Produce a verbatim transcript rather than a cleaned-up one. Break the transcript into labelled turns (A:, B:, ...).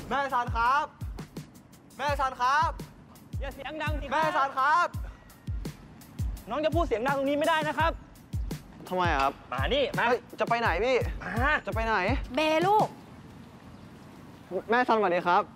A: แม่ซันครับแม่ซันครับ
B: อย่าเสียงดังสิ
A: แม่ซันครับ
B: น้องจะพูดเสียงดังตรงนี้ไม่ได้นะครับ
A: ทำไมครับ
B: มานี่มา
A: จะไปไหนพี่
B: มา
A: จะไปไหน
C: เบลูก
A: แม่ซันสวัสดีครับ